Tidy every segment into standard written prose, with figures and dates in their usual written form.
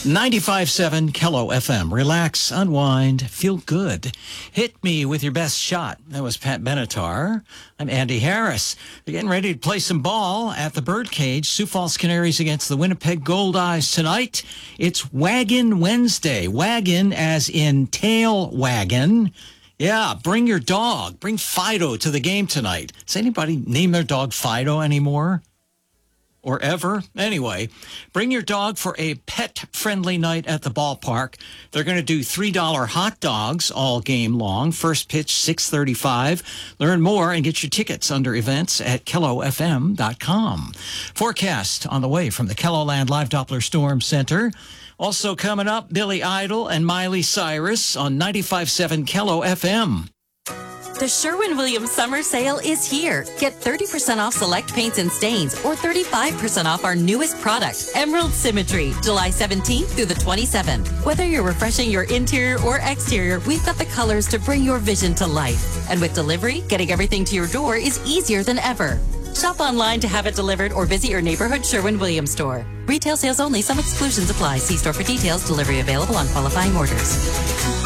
95.7 Kello FM. Relax, unwind, feel good. Hit me with your best shot. That was Pat Benatar. I'm Andy Harris. We're getting ready to play some ball at the Birdcage. Sioux Falls Canaries against the Winnipeg Gold Eyes tonight. It's Wagon Wednesday. Wagon as in tail wagon. Yeah, bring your dog. Bring Fido to the game tonight. Does anybody name their dog Fido anymore? Or ever. Anyway, bring your dog for a pet-friendly night at the ballpark. They're going to do $3 hot dogs all game long. First pitch, 6:35. Learn more and get your tickets under events at KelloFM.com. Forecast on the way from the KELOLAND Live Doppler Storm Center. Also coming up, Billy Idol and Miley Cyrus on 95.7 Kello FM. The Sherwin-Williams summer sale is here. Get 30% off select paints and stains or 35% off our newest product, Emerald Symmetry, July 17th through the 27th. Whether you're refreshing your interior or exterior, we've got the colors to bring your vision to life. And with delivery, getting everything to your door is easier than ever. Shop online to have it delivered or visit your neighborhood Sherwin-Williams store. Retail sales only. Some exclusions apply. See store for details. Delivery available on qualifying orders.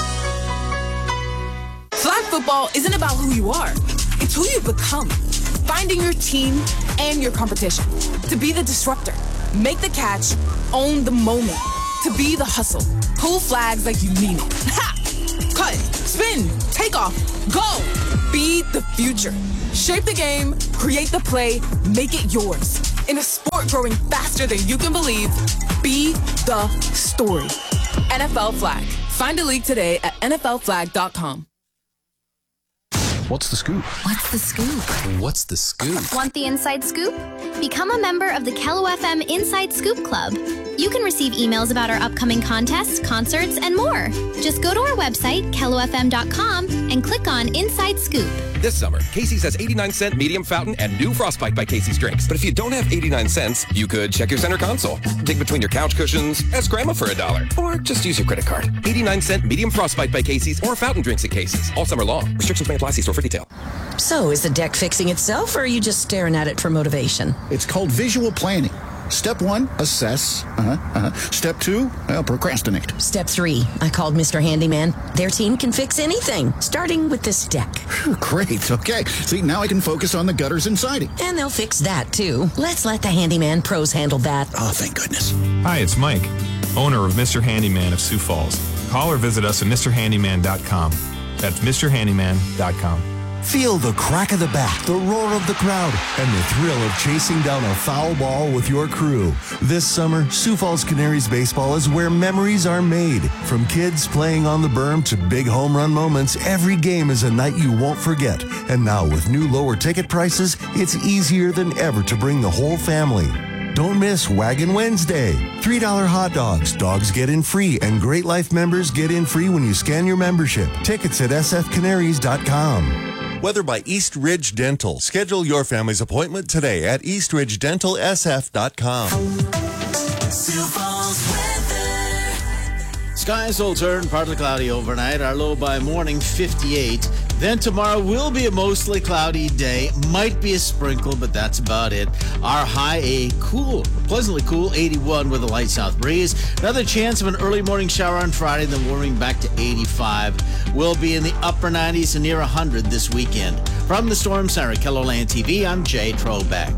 Flag football isn't about who you are. It's who you become. Finding your team and your competition. To be the disruptor. Make the catch. Own the moment. To be the hustle. Pull flags like you mean it. Ha! Cut. Spin. Take off. Go. Be the future. Shape the game. Create the play. Make it yours. In a sport growing faster than you can believe, be the story. NFL Flag. Find a league today at NFLflag.com. What's the scoop? What's the scoop? What's the scoop? Want the inside scoop? Become a member of the Kello FM Inside Scoop Club. You can receive emails about our upcoming contests, concerts, and more. Just go to our website, KelloFM.com, and click on Inside Scoop. This summer, Casey's has 89-cent medium fountain and new Frostbite by Casey's drinks. But if you don't have 89 cents, you could check your center console, dig between your couch cushions, ask Grandma for $1, or just use your credit card. 89-cent medium Frostbite by Casey's or fountain drinks at Casey's. All summer long. Restrictions may apply. See store for detail. So, is the deck fixing itself, or are you just staring at it for motivation? It's called visual planning. Step 1, assess. Step 2, procrastinate. Step 3, I called Mr. Handyman. Their team can fix anything, starting with this deck. Great, okay. See, now I can focus on the gutters and siding. And they'll fix that, too. Let's let the Handyman pros handle that. Oh, thank goodness. Hi, it's Mike, owner of Mr. Handyman of Sioux Falls. Call or visit us at MrHandyman.com. That's MrHandyman.com. Feel the crack of the bat, the roar of the crowd, and the thrill of chasing down a foul ball with your crew. This summer, Sioux Falls Canaries baseball is where memories are made. From kids playing on the berm to big home run moments, every game is a night you won't forget. And now with new lower ticket prices, it's easier than ever to bring the whole family. Don't miss Wagon Wednesday. $3 hot dogs. Dogs get in free, and Great Life members get in free when you scan your membership. Tickets at sfcanaries.com. Weather by East Ridge Dental. Schedule your family's appointment today at eastridgedentalsf.com. Sioux Falls weather. Skies will turn partly cloudy overnight. Our low by morning, 58. Then tomorrow will be a mostly cloudy day. Might be a sprinkle, but that's about it. Our high, a pleasantly cool 81 with a light south breeze. Another chance of an early morning shower on Friday, then warming back to 85. We'll be in the upper 90s and near 100 this weekend. From the Storm Center, KELOLAND TV, I'm Jay Trobeck.